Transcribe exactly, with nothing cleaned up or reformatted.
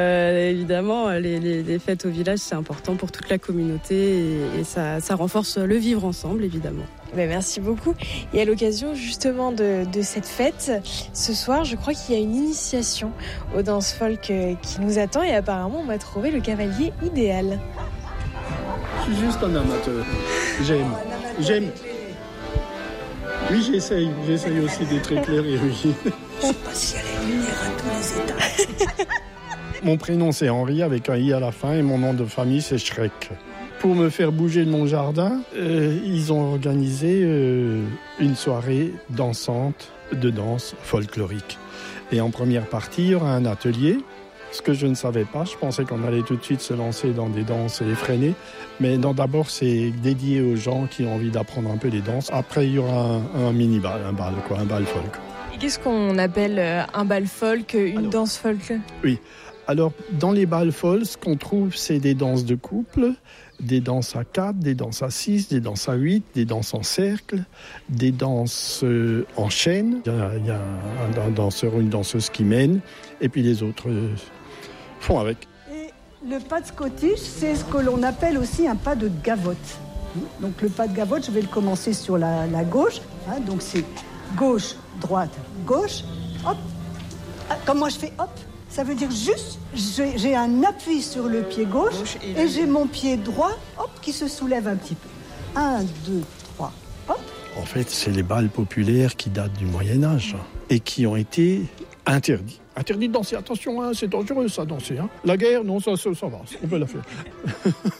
Euh, évidemment, les, les, les fêtes au village, c'est important pour toute la communauté et, et ça, ça renforce le vivre ensemble, évidemment. Ben merci beaucoup. Et à l'occasion justement de, de cette fête, ce soir, je crois qu'il y a une initiation aux danses folk qui nous attend et apparemment, on va trouver le cavalier idéal. Je suis juste un amateur. J'aime. J'aime. Oui, j'essaye. J'essaye aussi d'être éclairé, oui. Je sais pas si elle est lumière à tous les étages. Mon prénom, c'est Henri, avec un i à la fin, et mon nom de famille, c'est Schreck. Pour me faire bouger de mon jardin, euh, ils ont organisé euh, une soirée dansante de danse folklorique. Et en première partie, il y aura un atelier. Ce que je ne savais pas, je pensais qu'on allait tout de suite se lancer dans des danses effrénées. Mais non, d'abord, c'est dédié aux gens qui ont envie d'apprendre un peu les danses. Après, il y aura un, un mini-bal, un bal, quoi, un bal folk. Et qu'est-ce qu'on appelle un bal folk, une Alors, danse folk ? Oui. Alors, dans les bals folk, ce qu'on trouve, c'est des danses de couple, des danses à quatre, des danses à six, des danses à huit, des danses en cercle, des danses euh, en chaîne. Il y a, il y a un, un danseur ou une danseuse qui mène, et puis les autres euh, font avec. Et le pas de Scottish, c'est ce que l'on appelle aussi un pas de gavotte. Donc le pas de gavotte, je vais le commencer sur la, la gauche. Hein, donc c'est gauche, droite, gauche, hop. Ah, comme moi je fais hop. Ça veut dire juste, j'ai, j'ai un appui sur le pied gauche, gauche et, et j'ai mon pied droit, hop, qui se soulève un petit peu. Un, deux, trois, hop. En fait, c'est les bals populaires qui datent du Moyen-Âge hein, et qui ont été interdits. Interdits de danser, attention, hein, c'est dangereux ça, danser. Hein. La guerre, non, ça, ça, ça va, on peut la faire.